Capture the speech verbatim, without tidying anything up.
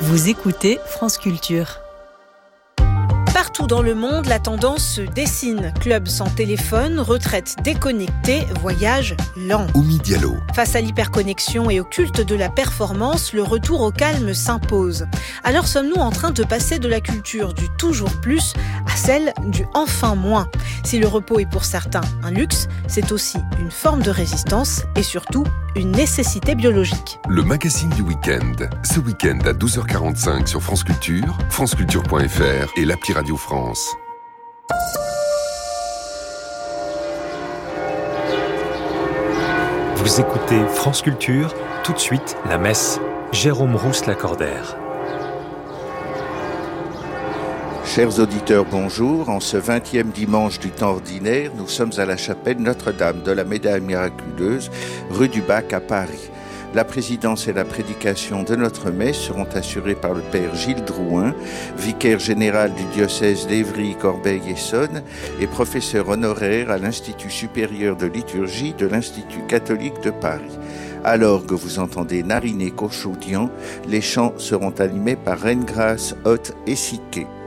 Vous écoutez France Culture. Partout dans le monde, la tendance se dessine. Club sans téléphone, retraite déconnectée, voyage lent. Oumi Diallo. Face à l'hyperconnexion et au culte de la performance, le retour au calme s'impose. Alors sommes-nous en train de passer de la culture du toujours plus à celle du enfin moins? Si le repos est pour certains un luxe, c'est aussi une forme de résistance et surtout une nécessité biologique. Le magazine du week-end. Ce week-end à douze heures quarante-cinq sur France Culture, franceculture point f r et l'appli Radio France. Vous écoutez France Culture, tout de suite la messe. Jérôme Rousse-Lacordaire. Chers auditeurs, bonjour. En ce vingtième dimanche du temps ordinaire, nous sommes à la chapelle Notre-Dame de la Médaille miraculeuse, rue du Bac à Paris. La présidence et la prédication de notre messe seront assurées par le père Gilles Drouin, vicaire général du diocèse d'Évry, Corbeil-Essonnes et professeur honoraire à l'Institut supérieur de liturgie de l'Institut catholique de Paris. Alors que vous entendez nariner Cochaudian, les chants seront animés par Reine Grâce, Hoth et Siquet.